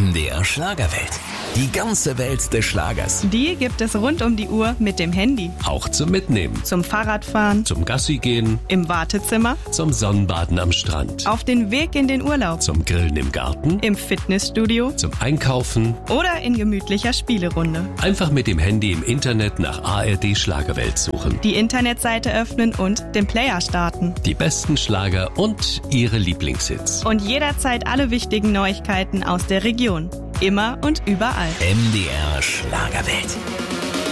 MDR Schlagerwelt. Die ganze Welt des Schlagers. Die gibt es rund um die Uhr mit dem Handy. Auch zum Mitnehmen. Zum Fahrradfahren. Zum Gassi gehen. Im Wartezimmer. Zum Sonnenbaden am Strand. Auf den Weg in den Urlaub. Zum Grillen im Garten. Im Fitnessstudio. Zum Einkaufen. Oder in gemütlicher Spielerunde. Einfach mit dem Handy im Internet nach ARD Schlagerwelt suchen. Die Internetseite öffnen und den Player starten. Die besten Schlager und ihre Lieblingshits. Und jederzeit alle wichtigen Neuigkeiten aus der Region. Immer und überall. MDR Schlagerwelt.